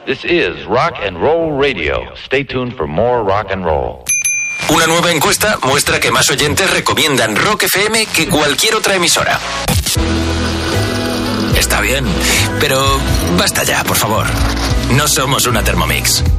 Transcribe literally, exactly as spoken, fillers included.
This is Rock and Roll Radio. Stay tuned for more rock and roll. Una nueva encuesta muestra que más oyentes recomiendan Rock F M que cualquier otra emisora. Está bien, pero basta ya, por favor. No somos una Thermomix.